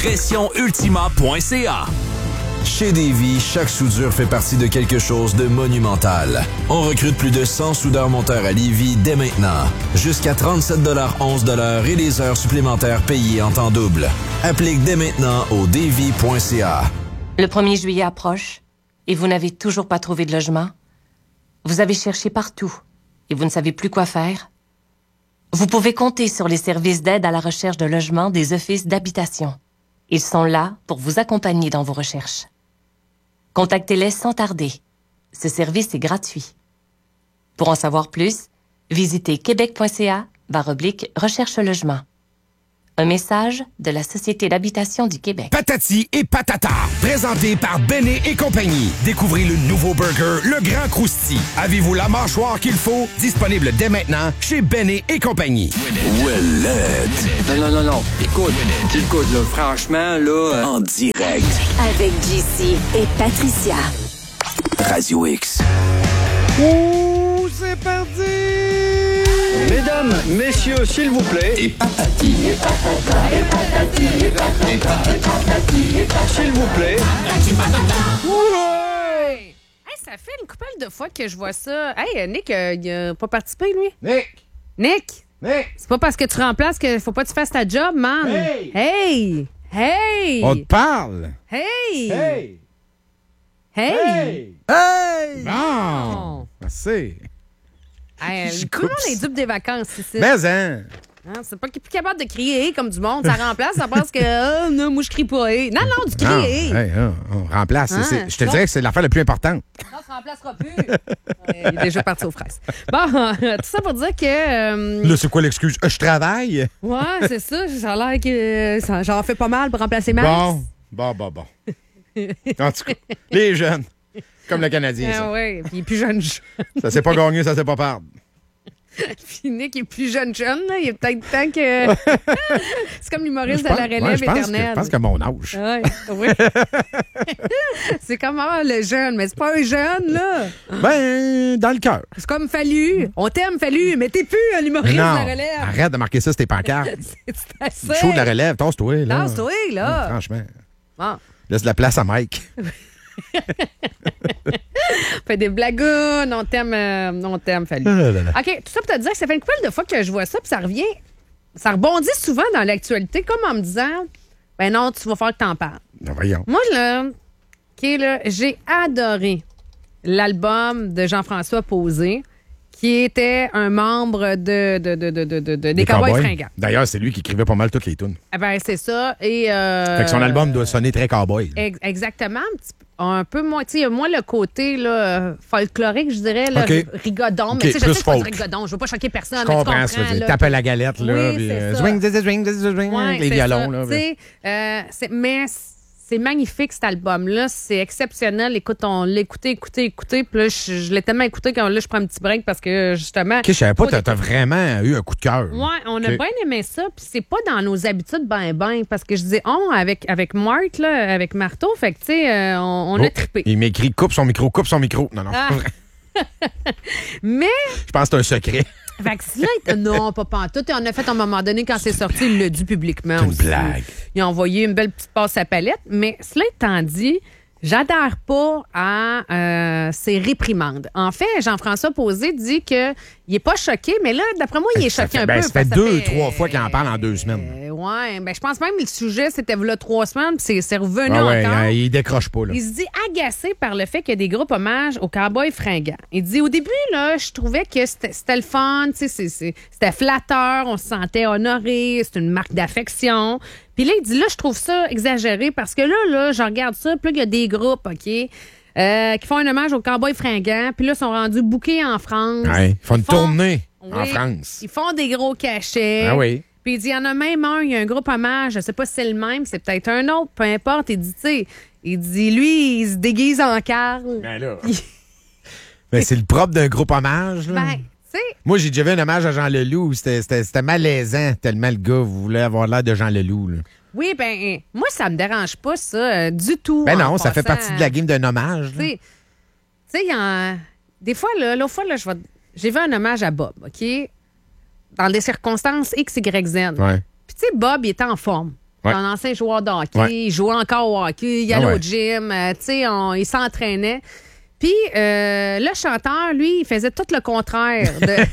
pressionultima.ca. Chez Davy, chaque soudure fait partie de quelque chose de monumental. On recrute plus de 100 soudeurs-monteurs à Lévis dès maintenant. Jusqu'à 37,11 $ et les heures supplémentaires payées en temps double. Applique dès maintenant au davy.ca. Le 1er juillet approche et vous n'avez toujours pas trouvé de logement? Vous avez cherché partout et vous ne savez plus quoi faire? Vous pouvez compter sur les services d'aide à la recherche de logement des offices d'habitation. Ils sont là pour vous accompagner dans vos recherches. Contactez-les sans tarder. Ce service est gratuit. Pour en savoir plus, visitez québec.ca/recherche logement. Un message de la Société d'habitation du Québec. Patati et patata, présenté par Béné et compagnie. Découvrez le nouveau burger, le Grand Crousti. Avez-vous la mâchoire qu'il faut? Disponible dès maintenant chez Béné et compagnie. Non. Écoute, là, franchement, là... En direct. Avec JC et Patricia. Radio X. Ouh, c'est parti! Mesdames, messieurs, s'il vous plaît... Et patati. S'il vous plaît... Ouais! Hey, ça fait une couple de fois que je vois ça. Hey, Nick, il a pas participé, lui? Nick! C'est pas parce que tu remplaces qu'il faut pas que tu fasses ta job, man! Hey! On te parle! Hey! Bon! Merci. Hey, tout le monde est dupe des vacances ici. Mais hein! C'est pas plus capable de crier comme du monde. Ça remplace, ça pense que non, moi je crie pas. Non, du crier. On remplace. Je te dirais que c'est l'affaire la plus importante. Non, ça remplacera plus. Il est déjà parti aux fraises. Bon, tout ça pour dire que... Là, c'est quoi l'excuse? Je travaille? Ouais, c'est ça. Ça a l'air que j'en fais pas mal pour remplacer Max. Bon. En tout cas, les jeunes, comme le Canadien, ça. Oui, puis il est plus jeune. Ça s'est pas gagné, ça s'est pas perdre. Puis Nick est plus jeune, là. Il est peut-être temps que... C'est comme l'humoriste de la relève éternelle. Je pense qu'à mon âge. Ouais, oui. C'est comme le jeune, mais c'est pas un jeune, là. Ben, dans le cœur. C'est comme Fallu. On t'aime, Fallu, mais t'es plus un humoriste de la relève. Arrête de marquer ça sur tes pancartes. C'est assez. Chaud de la relève, tasse-toi, là. Tasse-toi, là. Franchement. Bon. Laisse la place à Mike. Fait des blagounes, on t'aime, Fallu. OK, tout ça pour te dire que ça fait une couple de fois que je vois ça, puis ça revient, ça rebondit souvent dans l'actualité, comme en me disant, ben non, tu vas faire que t'en parles. Ben voyons. Moi, là, j'ai adoré l'album de Jean-François Posé, qui était un membre des Cowboys fringants. D'ailleurs, c'est lui qui écrivait pas mal toutes les tunes. Eh ben, c'est ça. Et, fait que son album doit sonner très cowboy. Exactement. Un peu moins, tu sais, moi, le côté là, folklorique, je dirais, là, rigodon. Mais tu sais, je sais que c'est pas du rigodon. Je veux pas choquer personne. Je comprends ça. Tape à la galette, là. Oui, Swing, swing, ouais, les violons, là. Mais c'est magnifique, cet album-là. C'est exceptionnel. Écoute, on l'écoutait. Puis là, je l'ai tellement écouté que là, je prends un petit break parce que, justement... OK, je savais pas, t'as vraiment eu un coup de cœur. Oui, on a bien aimé ça. Puis c'est pas dans nos habitudes ben. Parce que je dis avec Marc, là, avec Marteau. Fait que, tu sais, on a trippé. Il m'écrit coupe son micro. Non, c'est pas vrai. Mais... Je pense que c'est un secret. Fait que Slate, non, pas pantoute. On a fait à un moment donné, quand c'est sorti, il l'a dit publiquement. C'est une aussi. blague. Il a envoyé une belle petite passe à palette. Mais Slate t'en dit, j'adhère pas à ces réprimandes. En fait, Jean-François Posé dit qu'il n'est pas choqué, mais là, d'après moi, il est choqué un peu. Ça fait 2-3 fois qu'il en parle en 2 semaines. Oui, je pense même que le sujet, c'était là 3 semaines, puis c'est revenu encore. Il décroche pas. Là. Il se dit agacé par le fait qu'il y a des groupes hommages aux Cowboys fringants. Il dit, au début, là, je trouvais que c'était le fun, c'était flatteur, on se sentait honoré, c'est une marque d'affection. Puis là, il dit, là, je trouve ça exagéré parce que là, je regarde ça, puis là, il y a des groupes, OK, qui font un hommage aux Cowboys fringants, puis là, ils sont rendus bookés en France. Ouais, ils font une tournée en France. Ils font des gros cachets. Ah oui. Puis il dit, il y en a même un, il y a un groupe hommage, je sais pas si c'est le même, c'est peut-être un autre, peu importe. Il dit, tu sais, lui, il se déguise en Carl. Ben là. Ben, c'est le propre d'un groupe hommage, là. Ben, tu sais. Moi, j'ai déjà vu un hommage à Jean Leloup. C'était malaisant tellement le gars voulait avoir l'air de Jean Leloup, là. Oui, ben, moi, ça me dérange pas, ça, du tout. Ben non, ça fait partie de la game d'un hommage. Tu sais, des fois, là, l'autre fois, là, j'ai vu un hommage à Bob, OK? Dans des circonstances X, Y, Z. Ouais. Puis, tu sais, Bob, il était en forme. C'est un ancien joueur de hockey. Il jouait encore au hockey. Il allait au gym. Tu sais, il s'entraînait. Puis, le chanteur, lui, il faisait tout le contraire.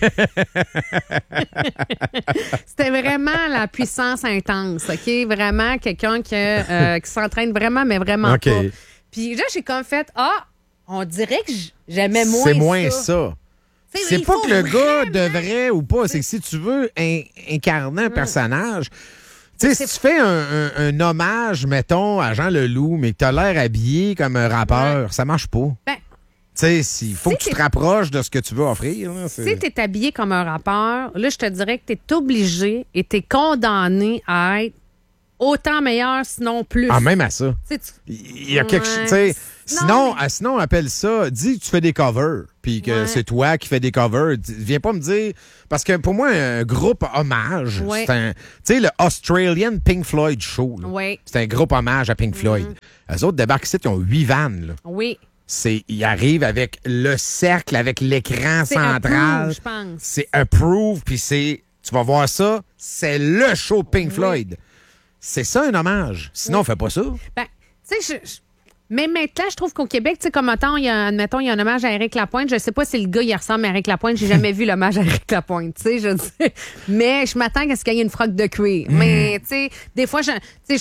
C'était vraiment la puissance intense, OK? Vraiment quelqu'un qui s'entraîne vraiment, mais vraiment pas. Puis là, j'ai comme fait, on dirait que j'aimais moins ça. C'est moins ça. C'est pas que le gars devrait ou pas. C'est que si tu veux incarner un personnage... Tu sais, si tu fais un hommage, mettons, à Jean Leloup, mais que tu as l'air habillé comme un rappeur, ça marche pas. Ben, tu sais, il faut que tu te rapproches de ce que tu veux offrir. Là, si tu es habillé comme un rappeur, là, je te dirais que tu es obligé et tu es condamné à être autant meilleur, sinon plus. Ah, même à ça. Il y a quelque chose. Sinon, on appelle ça, dis que tu fais des covers, puis que c'est toi qui fais des covers. Viens pas me dire... Parce que pour moi, un groupe hommage, c'est un... Tu sais, le Australian Pink Floyd Show, c'est un groupe hommage à Pink Floyd. Eux autres débarquent ici, ils ont 8 vannes. Là. Oui. Ils arrivent avec le cercle, avec l'écran central. Je pense. C'est Approve, puis c'est... Tu vas voir ça, c'est le show Pink Floyd. C'est ça un hommage. Sinon, on fait pas ça. Ben, tu sais, mais maintenant, je trouve qu'au Québec, tu sais, comme admettons, il y a un hommage à Éric Lapointe. Je sais pas si le gars, il ressemble à Éric Lapointe. J'ai jamais vu l'hommage à Éric Lapointe, tu sais, je dis. Mais je m'attends à ce qu'il y ait une froque de cuir. Mais, tu sais, des fois, il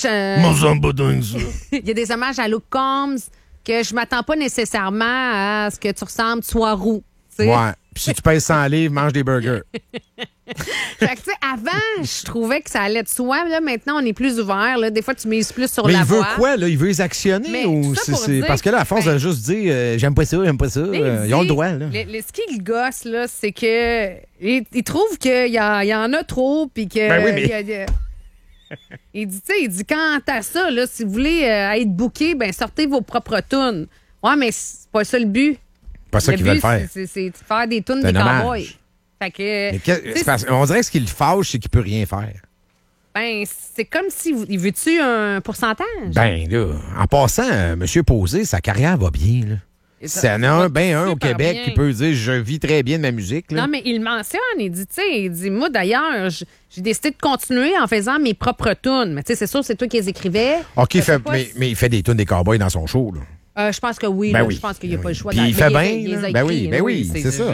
y a des hommages à Luke Combs que je m'attends pas nécessairement à ce que tu ressembles, tu sois roux. T'sais. Ouais. Puis si tu pèses 100 livres, mange des burgers. Fait que, tu sais, avant, je trouvais que ça allait de soi. Là, maintenant, on est plus ouvert. Là. Des fois, tu mises plus sur la voix. Mais il veut quoi, là? Il veut les actionner? Mais ou c'est parce que là, à force de juste dire j'aime pas ça, ils ont le droit, là. Ce qui le gosse, là, c'est que il trouve qu'il y en a trop, puis que... Ben oui, mais... il dit, quant à ça, là, si vous voulez être booké, ben sortez vos propres tunes. Ouais, mais c'est pas ça le but. Pas ça qu'ils veulent faire. C'est de faire des tunes des cowboys. Fait que... on dirait que ce qui le fâche, c'est qu'il peut rien faire. Ben, c'est comme si... Il veut-tu un pourcentage? Ben, là, en passant, M. Posé, sa carrière va bien, là. C'est un au Québec qui peut dire « Je vis très bien de ma musique. » Non, mais il mentionne, il dit, moi, d'ailleurs, j'ai décidé de continuer en faisant mes propres tunes. Mais tu sais, c'est sûr, c'est toi qui les écrivais. OK, mais il fait des tunes des cowboys dans son show, là. Je pense que oui. Ben oui. Je pense qu'il n'y a pas le choix. Puis il fait bien. Ben oui, c'est ça.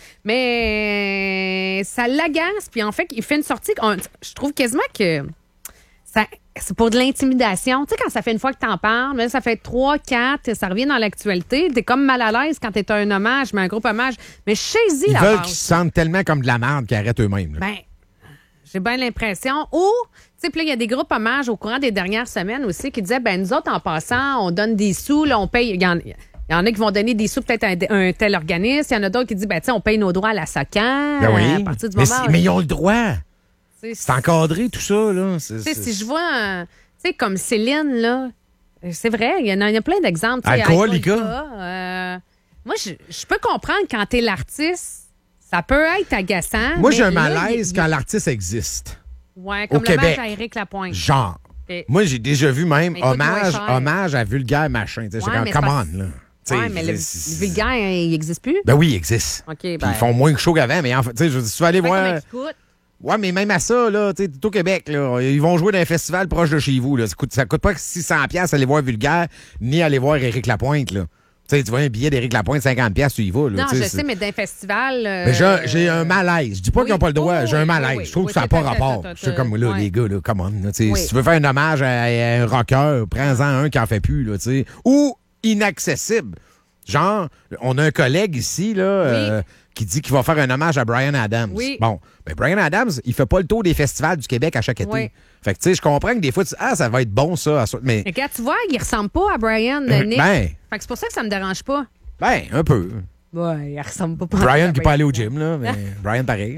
Mais ça l'agace. Puis en fait, il fait une sortie. Je trouve quasiment que c'est pour de l'intimidation. Tu sais, quand ça fait une fois que t'en parles, mais ça fait 3, 4, ça revient dans l'actualité. T'es comme mal à l'aise quand t'es un hommage, mais un groupe hommage. Mais saisis la base. Ils veulent qu'ils se sentent tellement comme de la merde qu'ils arrêtent eux-mêmes. Ben, j'ai bien l'impression. Ou, tu sais, puis là, il y a des groupes hommages au courant des dernières semaines aussi qui disaient, ben nous autres, en passant, on donne des sous, là, on paye. Il y en a qui vont donner des sous peut-être à un tel organisme. Il y en a d'autres qui disent, ben tu sais, on paye nos droits à la SOCAN. Ben oui. À partir du moment mais ils ont le droit. C'est encadré, tout ça, là. Si je vois, tu sais, comme Céline, là, c'est vrai, il y a plein d'exemples. Alcoolica. Moi, je peux comprendre quand t'es l'artiste, ça peut être agaçant. Moi, j'ai un malaise quand l'artiste existe. Ouais, comme l'hommage à Éric Lapointe. Genre. Moi, j'ai déjà vu même hommage à Vulgaire Machin. C'est comme, come on, là. Oui, mais le vulgaire, il n'existe plus? Ben oui, il existe. Okay, ils font moins de show qu'avant, mais en fait, tu sais, tu vas aller voir... Ouais, mais même à ça, là, tu sais, au Québec, là, ils vont jouer dans un festival proche de chez vous, là. Ça coûte pas 600$ aller voir Vulgaire, ni aller voir Éric Lapointe, là. Tu vois un billet d'Éric Lapointe, 50$, tu y vas. Là, non, je sais, mais d'un festival... Mais j'ai un malaise. Je dis pas qu'ils n'ont pas le droit, j'ai un malaise. Je trouve que ça n'a pas rapport. C'est comme, là, les gars, là, come on. Si tu veux faire un hommage à un rocker, prends-en un qui en fait plus, là, tu sais. Ou inaccessible. Genre, on a un collègue ici, là... qui dit qu'il va faire un hommage à Bryan Adams. Oui. Bon, ben Bryan Adams, il fait pas le tour des festivals du Québec à chaque été. Oui. Fait que, tu sais, je comprends que des fois, ça va être bon, ça. Mais quand tu vois, il ressemble pas à Bryan, Nick. Ben. Fait que c'est pour ça que ça me dérange pas. Ben, un peu. Ouais, il ressemble pas. Bryan qui n'est pas allé au gym, là. Mais Bryan, pareil.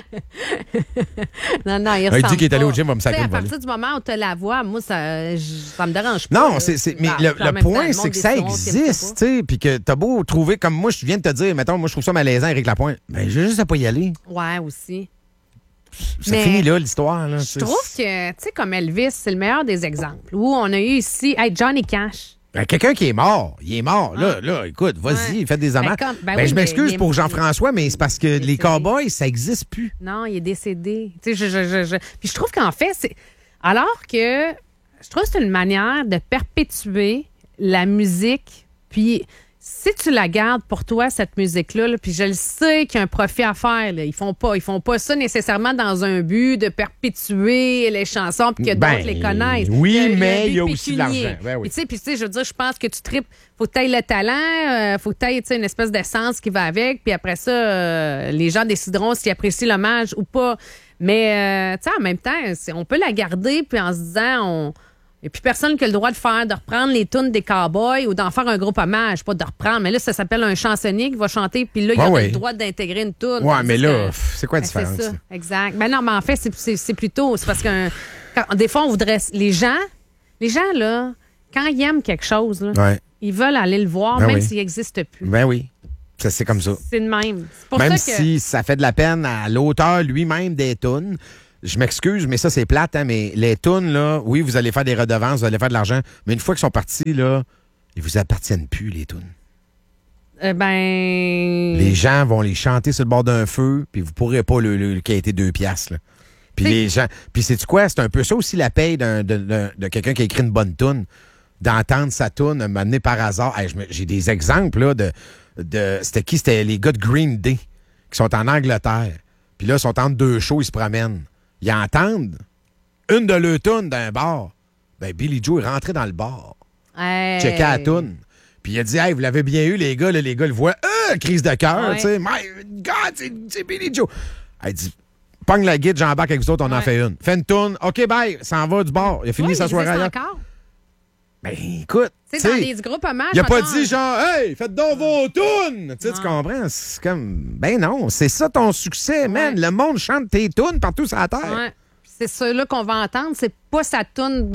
non, il ressemble il dit qu'il est allé au gym, va me sacrer. À partir du moment où tu as la voix, moi, ça me dérange pas. Non, mais le point, c'est que ça existe, tu sais, puis que t'as beau trouver, comme moi, je viens de te dire, mettons, moi, je trouve ça malaisant, Éric Lapointe. Ben, j'ai juste à pas y aller. Ouais, aussi. Ça finit là, l'histoire. Là, je trouve que, tu sais, comme Elvis, c'est le meilleur des exemples. Où on a eu ici, Johnny Cash. Ben, quelqu'un qui est mort, il est mort. Là, écoute, vas-y, faites des hommages. Je m'excuse pour Jean-François, mais c'est parce que les cowboys, ça n'existe plus. Non, il est décédé. Tu sais, puis je trouve qu'en fait, Alors que je trouve que c'est une manière de perpétuer la musique. Puis, si tu la gardes pour toi, cette musique-là, puis je le sais qu'il y a un profit à faire. Là. Ils font pas ça nécessairement dans un but de perpétuer les chansons puis que d'autres les connaissent. Oui, mais il y a aussi de l'argent. Ben oui. Puis tu sais, je veux dire, je pense que tu tripes. Faut que tu aies le talent, faut que tu aies une espèce d'essence qui va avec. Puis après ça, les gens décideront s'ils apprécient l'hommage ou pas. Mais tu sais, en même temps, on peut la garder puis en se disant... Et puis personne qui a le droit de reprendre les tunes des Cowboys ou d'en faire un groupe hommage, pas de reprendre. Mais là, ça s'appelle un chansonnier qui va chanter, puis là, il a le droit d'intégrer une tune. Ouais, mais là, c'est quoi la différence? C'est ça, exact. Ben non, mais en fait, c'est plutôt... C'est parce que des fois, on voudrait... Les gens, là, quand ils aiment quelque chose, là, ils veulent aller le voir, même s'il n'existe plus. Ben oui. C'est comme ça. C'est de même. C'est pour même ça que... si ça fait de la peine à l'auteur lui-même des tunes... Je m'excuse, mais ça, c'est plate, hein, mais les tunes, là, oui, vous allez faire des redevances, vous allez faire de l'argent, mais une fois qu'ils sont partis, là, ils vous appartiennent plus, les tunes. Les gens vont les chanter sur le bord d'un feu, puis vous pourrez pas le qui a été 2 piastres, là. Puis les gens... Puis sais-tu quoi? C'est un peu ça aussi la paye de quelqu'un qui a écrit une bonne tune, d'entendre sa tune m'amener par hasard. Hey, j'ai des exemples, là, de c'était qui? C'était les gars de Green Day, qui sont en Angleterre. Puis là, ils sont entre 2 shows, ils se promènent. Ils entendent une de leurs tunes d'un bar. Ben, Billy Joe est rentré dans le bar. Hey. Checké la tune. Puis il a dit, hey, vous l'avez bien eu, les gars. Là, les gars le voient. Crise de cœur, tu sais. My God, c'est Billy Joe. Elle dit, pogne la guide, j'embarque avec vous autres, on en fait une. Fait une tune. OK, bye, s'en va du bar. Il a fini sa soirée ailleurs. Encore? Ben, écoute. Tu sais, dans les groupes hommages. Il a pas dit genre, hey, faites donc vos tunes. Tu comprends? C'est comme, ben non, c'est ça ton succès, man. Le monde chante tes tunes partout sur la terre. Ouais. C'est ça-là qu'on va entendre. C'est pas sa toune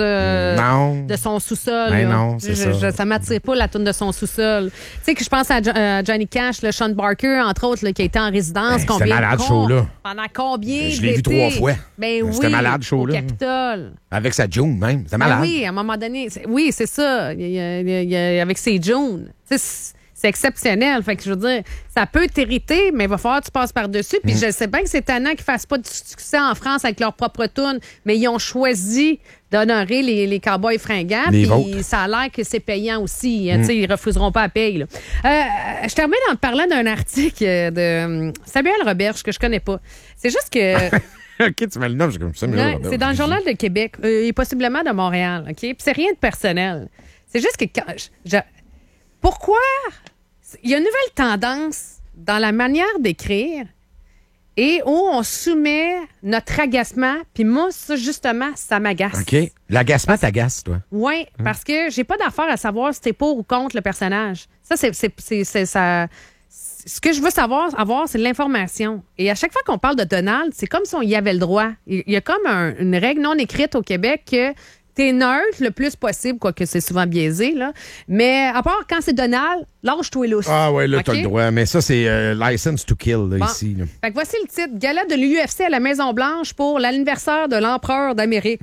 de son sous-sol. Ben non, c'est ça. Ça m'attire pas, la toune de son sous-sol. Tu sais que je pense à Johnny Cash, le Sean Barker, entre autres, là, qui a été en résidence. C'était malade, show-là. Pendant combien Je l'ai vu 3 fois. Ben oui. C'était malade, show-là. Au Capitole. Avec sa June, même. C'était malade. Oui, à un moment donné. Oui, c'est ça. Avec ses June. C'est exceptionnel. Fait que je veux dire, ça peut t'irriter, mais il va falloir que tu passes par-dessus. Puis je sais bien que c'est tannant qu'ils ne fassent pas de succès en France avec leur propre tune, mais ils ont choisi d'honorer les Cowboys fringants. Puis ça a l'air que c'est payant aussi. Ils ne refuseront pas à payer. Je termine en parlant d'un article de Samuel Roberge que je connais pas. C'est juste que... OK, tu m'as le nom, j'ai comme ça. C'est dans le Journal de Québec et possiblement de Montréal. OK? Puis c'est rien de personnel. C'est juste que pourquoi... Il y a une nouvelle tendance dans la manière d'écrire et où on soumet notre agacement. Puis moi, ça, justement, ça m'agace. OK. L'agacement t'agace, toi? Oui, parce que j'ai pas d'affaire à savoir si t'es pour ou contre le personnage. Ça, c'est ça. Ce que je veux avoir, c'est l'information. Et à chaque fois qu'on parle de Donald, c'est comme si on y avait le droit. Il y a comme une règle non écrite au Québec que t'es neutre le plus possible, quoique c'est souvent biaisé, là. Mais à part quand c'est Donald, lâche-toi lousse. Ah ouais, là, t'as le droit. Mais ça, c'est License to Kill, là, ici. Là. Fait que voici le titre. Gala de l'UFC à la Maison-Blanche pour l'anniversaire de l'empereur d'Amérique.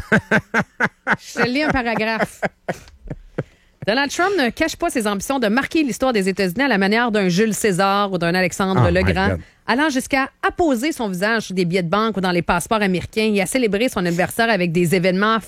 Je te lis un paragraphe. Donald Trump ne cache pas ses ambitions de marquer l'histoire des États-Unis à la manière d'un Jules César ou d'un Alexandre le Grand, allant jusqu'à apposer son visage sur des billets de banque ou dans les passeports américains et à célébrer son anniversaire avec des événements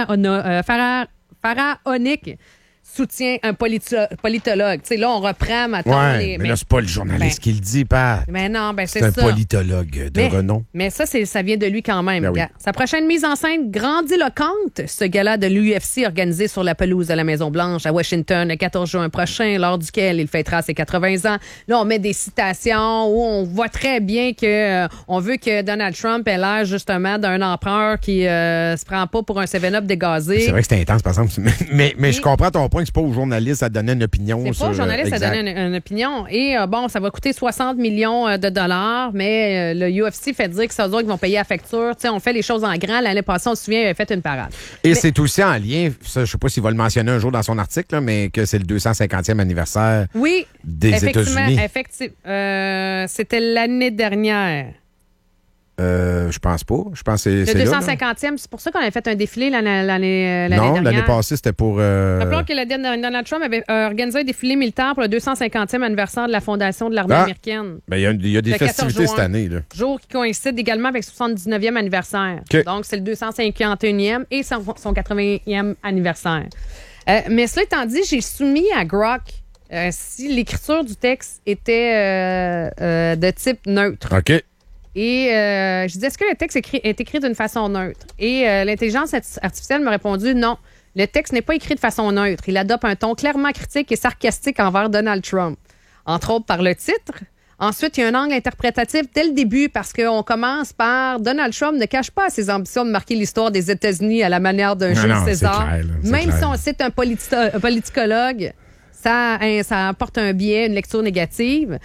pharaoniques. Soutient un politologue. Tu sais, là, on reprend maintenant mais là, c'est pas le journaliste qui le dit, pas. Mais non, c'est un politologue de renom. Mais ça vient de lui quand même. Oui. Sa prochaine mise en scène grandiloquente, ce gala de l'UFC organisé sur la pelouse de la Maison-Blanche à Washington le 14 juin prochain, lors duquel il fêtera ses 80 ans. Là, on met des citations où on voit très bien que on veut que Donald Trump ait l'air justement d'un empereur qui se prend pas pour un 7-Up dégazé. C'est vrai que c'est intense, par exemple. Mais je comprends ton point. C'est pas aux journalistes à donner une opinion. C'est pas aux journalistes à donner une opinion. Et ça va coûter 60 millions de dollars, mais le UFC fait dire que ça veut dire qu'ils vont payer à facture. T'sais, on fait les choses en grand. L'année passée, on se souvient, il avait fait une parade. Et c'est aussi en lien, ça, je sais pas s'il va le mentionner un jour dans son article, là, mais que c'est le 250e anniversaire des États-Unis. Effectivement. C'était l'année dernière. Je pense pas. Je pense que c'est le là. 250e, c'est pour ça qu'on avait fait un défilé l'année dernière. Non, l'année passée, c'était pour... Rappelons que Donald Trump avait organisé un défilé militaire pour le 250e anniversaire de la fondation de l'armée américaine. Ben, il y a des festivités cette année. Là. Jour qui coïncide également avec son 79e anniversaire. Okay. Donc, c'est le 251e et son 80e anniversaire. Mais cela étant dit, j'ai soumis à Grok si l'écriture du texte était de type neutre. OK. Et je disais, est-ce que le texte est écrit d'une façon neutre? Et l'intelligence artificielle m'a répondu non. Le texte n'est pas écrit de façon neutre. Il adopte un ton clairement critique et sarcastique envers Donald Trump. Entre autres par le titre. Ensuite, il y a un angle interprétatif dès le début parce qu'on commence par Donald Trump ne cache pas ses ambitions de marquer l'histoire des États-Unis à la manière d'un Jules César. Clair, Même si on cite un politicologue, ça apporte un biais, une lecture négative.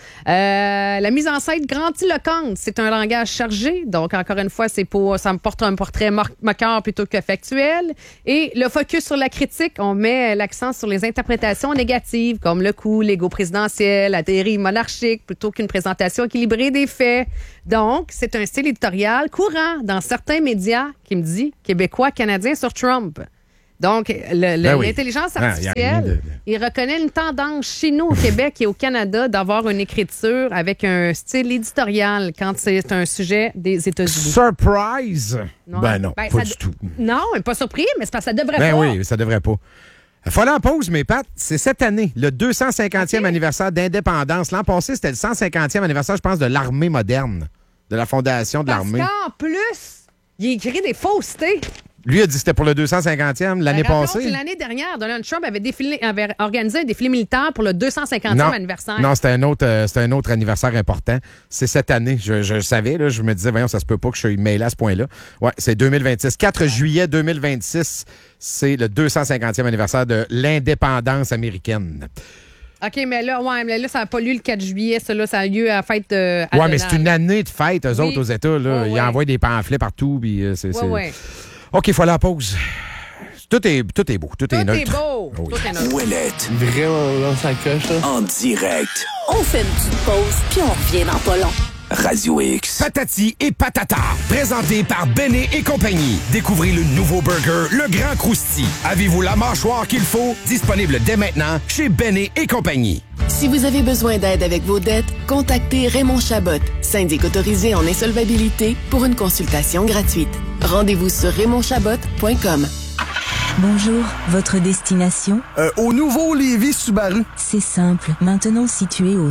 La mise en scène grandiloquente, c'est un langage chargé. Donc, encore une fois, ça me porte un portrait moqueur plutôt que factuel. Et le focus sur la critique, on met l'accent sur les interprétations négatives, comme le coup, l'ego présidentiel, la dérive monarchique, plutôt qu'une présentation équilibrée des faits. Donc, c'est un style éditorial courant dans certains médias, qui me dit, québécois, canadiens sur Trump. Donc, l'intelligence artificielle, il reconnaît une tendance chez nous au Québec et au Canada d'avoir une écriture avec un style éditorial quand c'est un sujet des États-Unis. Surprise? Non. Ben non, pas du tout. Non, pas surpris, mais c'est parce que ça devrait pas. Ben oui, ça devrait pas. Il faut aller en pause, mes Pat. C'est cette année, le 250e anniversaire d'indépendance. L'an passé, c'était le 150e anniversaire, je pense, de l'armée moderne, de la fondation de l'armée. Parce qu'en plus, il écrit des faussetés. Lui a dit que c'était pour le 250e l'année passée. L'année dernière, Donald Trump avait organisé un défilé militaire pour le 250e anniversaire. Non, c'était un autre anniversaire important. C'est cette année. Je savais, là, je me disais, voyons, ça se peut pas que je sois mailé à ce point-là. Ouais, c'est 2026. 4 juillet 2026, c'est le 250e anniversaire de l'indépendance américaine. OK, mais là, ça n'a pas lieu le 4 juillet. Ça a lieu à la fête à Oui, mais c'est une année de fête, eux autres, aux États. Là. Ils envoient des pamphlets partout. Puis ouais. OK, il faut aller à la pause. Tout est beau, tout est neutre. Tout est beau. Oui. Tout est neutre. Ouellette. Vraiment dans sa coche, là. En direct. On fait une petite pause, puis on revient dans pas long. Radio X. Patati et patata, présenté par Béné et compagnie. Découvrez le nouveau burger, le Grand Crousty. Avez-vous la mâchoire qu'il faut? Disponible dès maintenant chez Béné et compagnie. Si vous avez besoin d'aide avec vos dettes, contactez Raymond Chabot, syndic autorisé en insolvabilité, pour une consultation gratuite. Rendez-vous sur raymondchabot.com. Bonjour, votre destination? Au nouveau Lévis Subaru. C'est simple. Maintenant situé au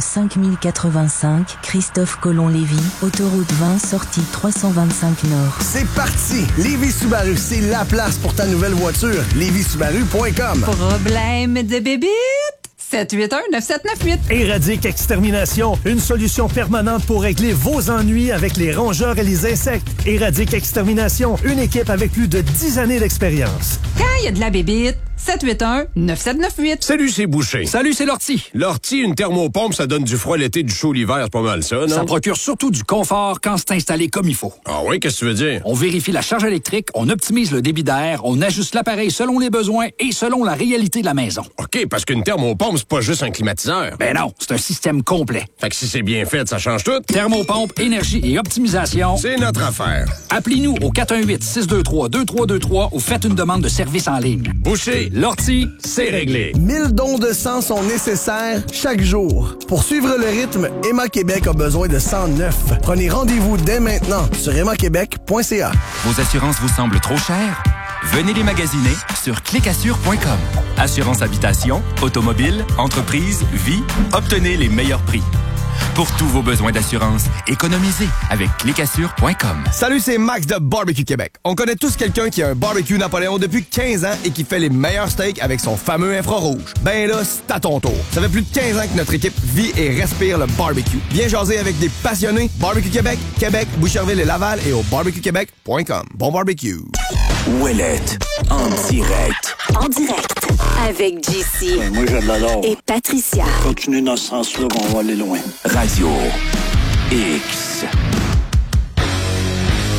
5085 Christophe Colomb-Lévis, autoroute 20, sortie 325 Nord. C'est parti! Lévis Subaru, c'est la place pour ta nouvelle voiture. LévisSubaru.com. Problème de bébite? 781-9798. Éradique Extermination, une solution permanente pour régler vos ennuis avec les rongeurs et les insectes. Éradique Extermination, une équipe avec plus de 10 années d'expérience. Quand il y a de la bébite, 781-9798. Salut, c'est Boucher. Salut, c'est Lortie. Lortie, une thermopompe, ça donne du froid l'été, du chaud l'hiver, c'est pas mal ça, non? Ça procure surtout du confort quand c'est installé comme il faut. Ah oui, qu'est-ce que tu veux dire? On vérifie la charge électrique, on optimise le débit d'air, on ajuste l'appareil selon les besoins et selon la réalité de la maison. OK, parce qu'une thermopompe, c'est pas juste un climatiseur. Ben non, c'est un système complet. Fait que si c'est bien fait, ça change tout. Thermopompe, énergie et optimisation. C'est notre affaire. Appelez-nous au 418-623-2323 ou faites une demande de service en ligne. Boucher, Lortie, c'est réglé. 1000 dons de sang sont nécessaires chaque jour. Pour suivre le rythme, Emma Québec a besoin de sang neuf. Prenez rendez-vous dès maintenant sur emmaquebec.ca. Vos assurances vous semblent trop chères? Venez les magasiner sur clicassure.com. Assurance habitation, automobile, entreprise, vie, obtenez les meilleurs prix. Pour tous vos besoins d'assurance, économisez avec clicassure.com. Salut, c'est Max de Barbecue Québec. On connaît tous quelqu'un qui a un barbecue Napoléon depuis 15 ans et qui fait les meilleurs steaks avec son fameux infrarouge. Ben là, c'est à ton tour. Ça fait plus de 15 ans que notre équipe vit et respire le barbecue. Viens jaser avec des passionnés. Barbecue Québec, Québec, Boucherville et Laval et au barbecuequebec.com. Bon barbecue. Ouellette, en direct. En direct, avec JC. Moi, je l'adore. Et Patricia. Continuez dans ce sens-là, on va aller loin. Radio X.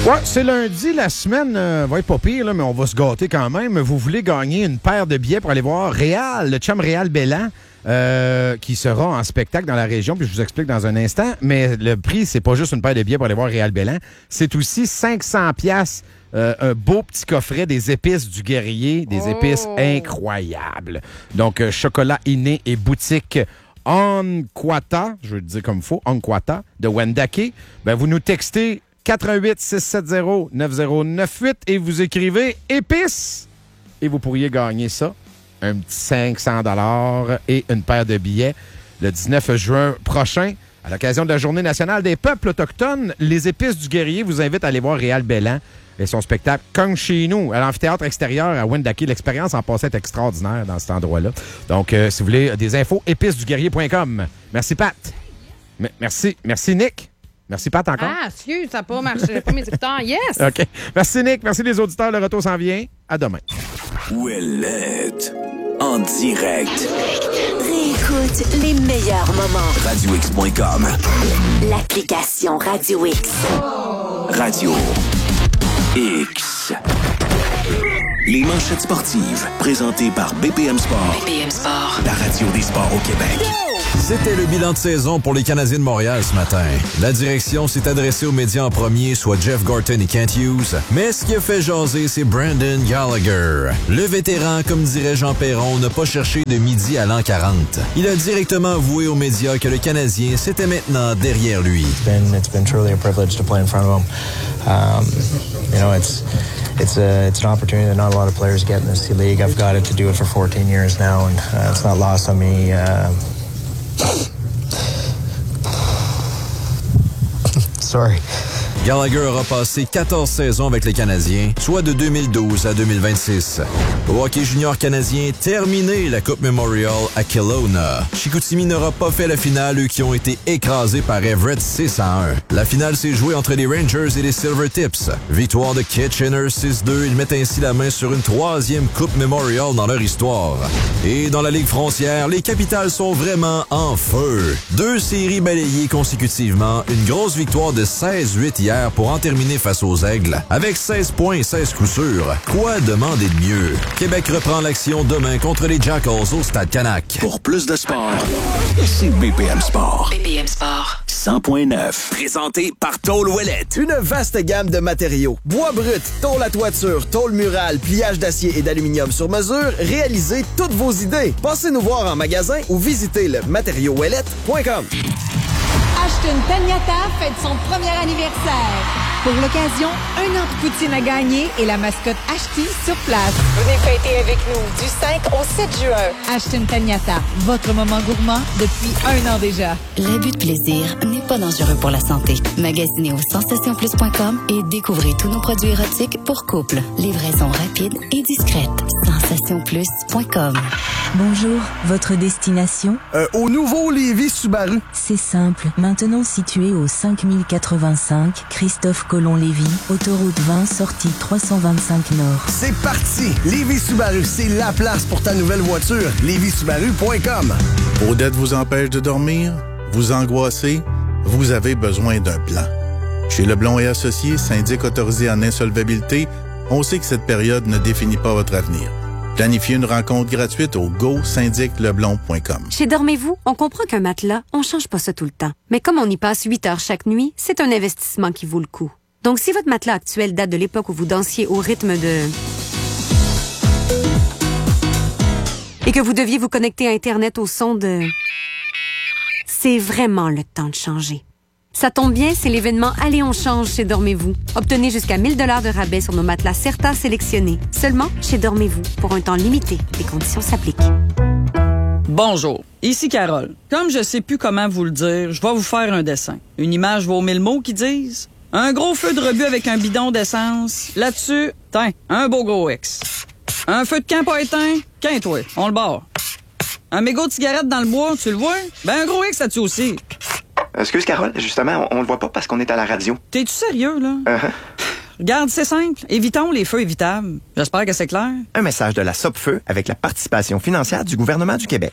Ouais, c'est lundi, la semaine va être pas pire, là, mais on va se gâter quand même. Vous voulez gagner une paire de billets pour aller voir Réal, le chum Réal Belland, qui sera en spectacle dans la région, puis je vous explique dans un instant. Mais le prix, c'est pas juste une paire de billets pour aller voir Réal Belland, c'est aussi 500$, un beau petit coffret des épices du guerrier, des épices incroyables. Donc, chocolat inné et boutique Onkwata, je veux le dire comme il faut, Onkwata, de Wendake. Ben, vous nous textez 88-670-9098 et vous écrivez épices et vous pourriez gagner ça. Un petit 500$ et une paire de billets le 19 juin prochain. À l'occasion de la Journée nationale des peuples autochtones, les épices du guerrier vous invitent à aller voir Réal Belland et son spectacle Comme chez nous à l'amphithéâtre extérieur à Wendake. L'expérience en passait extraordinaire dans cet endroit-là. Donc, si vous voulez des infos, épicesduguerrier.com. Merci, Pat. Merci, Nick. Merci, Pat, encore. Ah, excuse, ça n'a pas marché. J'ai pas mes écouteurs. Yes! OK. Merci, Nick. Merci, les auditeurs. Le retour s'en vient. À demain. Ouellette. En direct. Réécoute les meilleurs moments. RadioX.com. L'application Radio X. Radio X. Les manchettes sportives, présentées par BPM Sport. BPM Sport. La radio des sports au Québec. C'était le bilan de saison pour les Canadiens de Montréal ce matin. La direction s'est adressée aux médias en premier, soit Jeff Gorton et Kent Hughes. Mais ce qui a fait jaser, c'est Brendan Gallagher. Le vétéran, comme dirait Jean Perron, n'a pas cherché de midi à l'an 40. Il a directement avoué aux médias que le Canadien, c'était maintenant derrière lui. It's been truly a privilege to play in front of him. It's an opportunity that not a lot of players get in this league. I've got it to do it for 14 years now, and it's not lost on me. Sorry. Gallagher aura passé 14 saisons avec les Canadiens, soit de 2012 à 2026. Au hockey junior canadien, terminé la Coupe Memorial à Kelowna. Chicoutimi n'aura pas fait la finale, eux qui ont été écrasés par Everett 6-1. La finale s'est jouée entre les Rangers et les Silvertips. Victoire de Kitchener 6-2, ils mettent ainsi la main sur une 3e Coupe Memorial dans leur histoire. Et dans la Ligue frontière, les Capitals sont vraiment en feu. 2 séries balayées consécutivement, une grosse victoire de 16-8 hier pour en terminer face aux Aigles. Avec 16 points et 16 coups sûrs, quoi demander de mieux? Québec reprend l'action demain contre les Jackals au Stade Canac. Pour plus de sport, ici BPM Sport. BPM Sport. 100.9. Présenté par Tôle Ouellette. Une vaste gamme de matériaux. Bois brut, tôle à toiture, tôle murale, pliage d'acier et d'aluminium sur mesure. Réalisez toutes vos idées. Passez nous voir en magasin ou visitez le matériauxouellette.com. Ashton Tagnata fête son premier anniversaire. Pour l'occasion, 1 an de poutine à gagner et la mascotte Ashty sur place. Venez fêter avec nous du 5 au 7 juin. Ashton Tagnata, votre moment gourmand depuis 1 an déjà. L'abus de plaisir n'est pas dangereux pour la santé. Magasinez au sensationplus.com et découvrez tous nos produits érotiques pour couple. Livraison rapide et discrète. Sensationplus.com. Bonjour, votre destination? Au nouveau Lévis Subaru. C'est simple. Maintenant situé au 5085 Christophe Colomb-Lévis, autoroute 20, sortie 325 Nord. C'est parti! Lévis Subaru, c'est la place pour ta nouvelle voiture. LévisSubaru.com. Vos dettes vous empêchent de dormir? Vous angoissez? Vous avez besoin d'un plan. Chez Leblond et Associés, syndic autorisé en insolvabilité, on sait que cette période ne définit pas votre avenir. Planifiez une rencontre gratuite au go-syndicleblond.com. Chez Dormez-vous, on comprend qu'un matelas, on change pas ça tout le temps. Mais comme on y passe 8 heures chaque nuit, c'est un investissement qui vaut le coup. Donc, si votre matelas actuel date de l'époque où vous dansiez au rythme de... et que vous deviez vous connecter à Internet au son de... c'est vraiment le temps de changer. Ça tombe bien, c'est l'événement Allez, on change chez Dormez-vous. Obtenez jusqu'à 1 000 $ de rabais sur nos matelas Certa sélectionnés. Seulement chez Dormez-vous, pour un temps limité. Les conditions s'appliquent. Bonjour, ici Carole. Comme je sais plus comment vous le dire, je vais vous faire un dessin. Une image vaut 1000 mots qui disent... Un gros feu de rebut avec un bidon d'essence. Là-dessus, tiens, un beau gros X. Un feu de camp pas éteint, qu'un-toi, on le barre. Un mégot de cigarette dans le bois, tu le vois? Ben un gros X là-dessus aussi. Excuse, Carole, justement, on le voit pas parce qu'on est à la radio. T'es-tu sérieux, là? Regarde, c'est simple. Évitons les feux évitables. J'espère que c'est clair. Un message de la Sopfeu avec la participation financière du gouvernement du Québec.